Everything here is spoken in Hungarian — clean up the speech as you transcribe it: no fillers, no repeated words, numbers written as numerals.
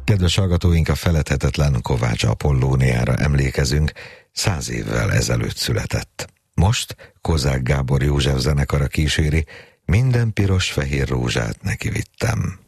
Kedves hallgatóink, a feledhetetlen Kovács Apollóniára emlékezünk, 100 évvel ezelőtt született. Most Kozák Gábor József zenekara kíséri, minden piros-fehér rózsát neki vittem.